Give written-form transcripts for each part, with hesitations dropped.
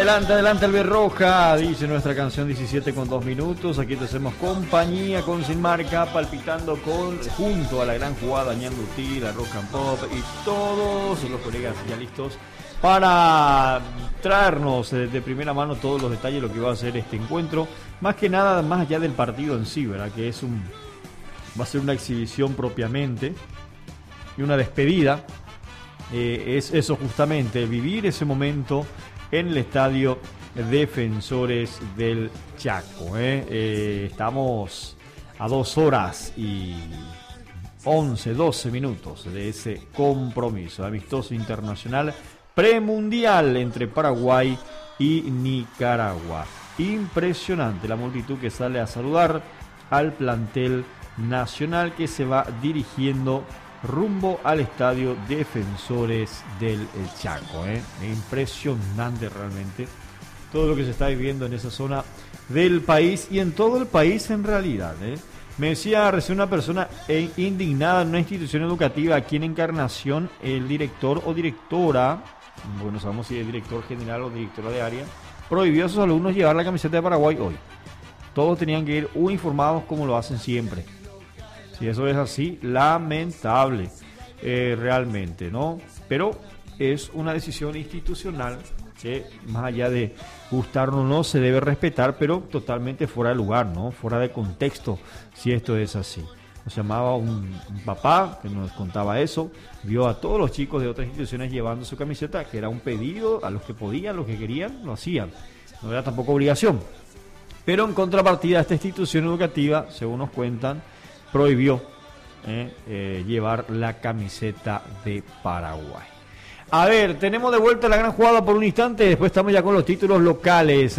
Adelante Albirroja, dice nuestra canción 17 con 2 minutos. Aquí te hacemos compañía con Sin Marca, palpitando junto a la gran jugada Ñandutí, la Rock and Pop y todos los colegas ya listos para traernos de primera mano todos los detalles de lo que va a ser este encuentro. Más que nada, más allá del partido en sí, ¿verdad? Que va a ser una exhibición propiamente y una despedida. Es eso justamente, vivir ese momento en el estadio Defensores del Chaco. Estamos a 2 horas y 12 minutos de ese compromiso amistoso internacional premundial entre Paraguay y Nicaragua. Impresionante la multitud que sale a saludar al plantel nacional que se va dirigiendo rumbo al estadio Defensores del Chaco. Impresionante realmente todo lo que se está viviendo en esa zona del país y en todo el país en realidad. Me decía recién una persona indignada en una institución educativa aquí en Encarnación, el director o directora, bueno, sabemos si es director general o directora de área, prohibió a sus alumnos llevar la camiseta de Paraguay hoy. Todos tenían que ir uniformados como lo hacen siempre. Si eso es así, lamentable realmente, ¿no? Pero es una decisión institucional que más allá de gustarnos o no se debe respetar, pero totalmente fuera de lugar, ¿no? Fuera de contexto, si esto es así. Nos llamaba un papá que nos contaba eso, vio a todos los chicos de otras instituciones llevando su camiseta, que era un pedido, a los que podían, los que querían, lo hacían. No era tampoco obligación. Pero en contrapartida, esta institución educativa, según nos cuentan, prohibió llevar la camiseta de Paraguay. A ver, tenemos de vuelta la gran jugada por un instante, después estamos ya con los títulos locales,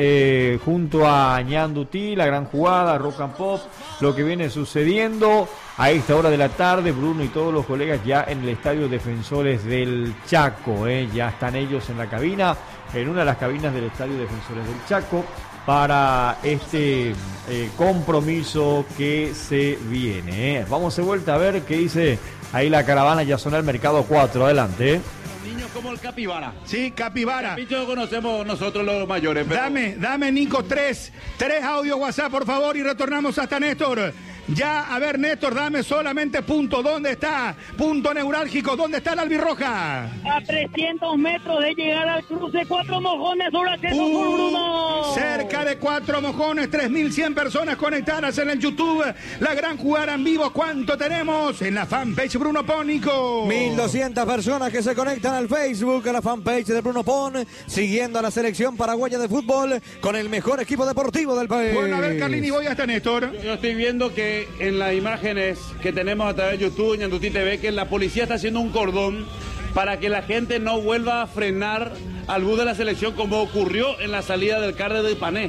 junto a Ñandutí, la gran jugada, Rock and Pop, lo que viene sucediendo a esta hora de la tarde. Bruno y todos los colegas ya en el estadio Defensores del Chaco, ya están ellos en la cabina, en una de las cabinas del estadio Defensores del Chaco, para este compromiso que se viene. Vamos de vuelta a ver qué dice ahí la caravana. Ya suena el mercado 4, adelante. Niños como el capibara. Sí, capibara. Lo conocemos nosotros los mayores. Pero... Dame Nico, tres audios WhatsApp, por favor, y retornamos hasta Néstor. Ya, a ver, Néstor, dame solamente punto. ¿Dónde está? Punto neurálgico. ¿Dónde está la albirroja? A 300 metros de llegar al cruce, 4 mojones sobre acceso por Bruno. Cerca de 4 mojones, 3.100 personas conectadas en el YouTube. La gran jugada en vivo. ¿Cuánto tenemos en la fanpage Bruno Pónico? 1.200 personas que se conectan al Facebook, a la fanpage de Bruno Pon, siguiendo a la selección paraguaya de fútbol con el mejor equipo deportivo del país. Bueno, a ver, Carlini, voy hasta Néstor. Yo estoy viendo que en las imágenes que tenemos a través de YouTube, Ñandutí TV, que la policía está haciendo un cordón para que la gente no vuelva a frenar al bus de la selección como ocurrió en la salida del Carde de Pané.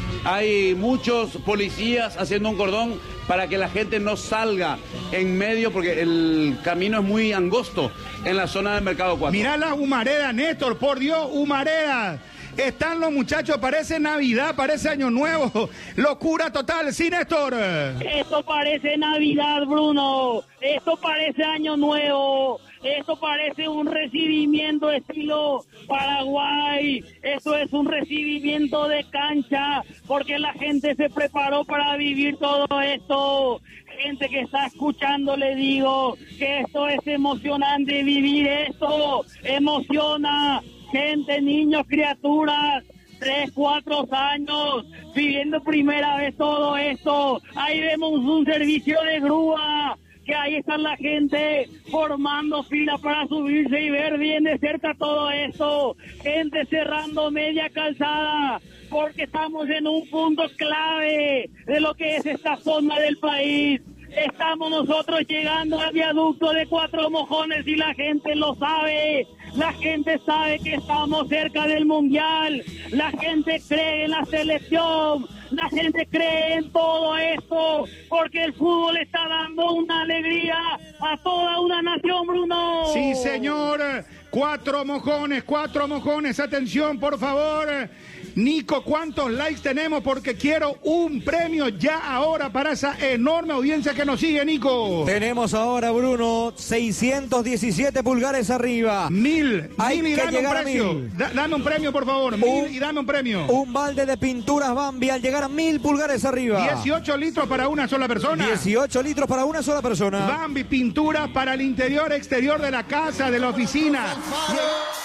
Hay muchos policías haciendo un cordón para que la gente no salga en medio, porque el camino es muy angosto en la zona del Mercado 4. Mirá la humareda, Néstor, por Dios, humareda. Están los muchachos, parece Navidad, parece Año Nuevo. Locura total, sí, Néstor. Esto parece Navidad, Bruno. Esto parece Año Nuevo. Esto parece un recibimiento estilo Paraguay. Esto es un recibimiento de cancha, porque la gente se preparó para vivir todo esto. Gente que está escuchando, le digo que esto es emocionante, vivir esto emociona. Gente, niños, criaturas, 3, 4 años, viviendo primera vez todo esto. Ahí vemos un servicio de grúa, que ahí está la gente formando fila para subirse y ver bien de cerca todo esto. Gente cerrando media calzada, porque estamos en un punto clave de lo que es esta zona del país. Estamos nosotros llegando al viaducto de 4 mojones y la gente lo sabe. La gente sabe que estamos cerca del Mundial. La gente cree en la selección. La gente cree en todo esto, porque el fútbol está dando una alegría a toda una nación, Bruno. Sí, señor. 4 mojones, atención por favor. Nico, ¿cuántos likes tenemos? Porque quiero un premio ya ahora para esa enorme audiencia que nos sigue, Nico. Tenemos ahora, Bruno, 617 pulgares arriba. 1000 Hay y que dame llegar un a precio. 1000. Dame un premio, por favor. 1000 y dame un premio. Un balde de pinturas Bambi al llegar a 1000 pulgares arriba. 18 litros para una sola persona. 18 litros para una sola persona. Bambi pintura para el interior, exterior de la casa, de la oficina.